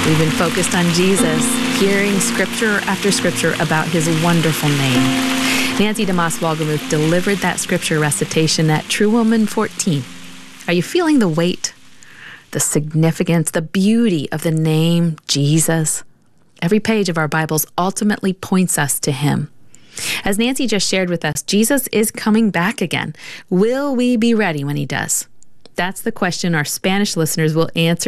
We've been focused on Jesus, hearing scripture after scripture about his wonderful name. Nancy DeMoss Wolgemuth delivered that scripture recitation at True Woman 14. Are you feeling the weight, the significance, the beauty of the name Jesus? Every page of our Bibles ultimately points us to him. As Nancy just shared with us, Jesus is coming back again. Will we be ready when he does? That's the question our Spanish listeners will answer